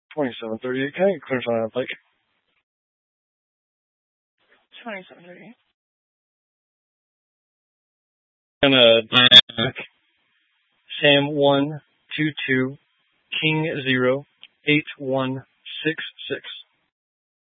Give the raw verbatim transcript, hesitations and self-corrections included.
twenty-seven thirty-eight, can I get clearance on that bike? twenty-seven thirty-eight. And uh, Sam one two two King zero eight one six six.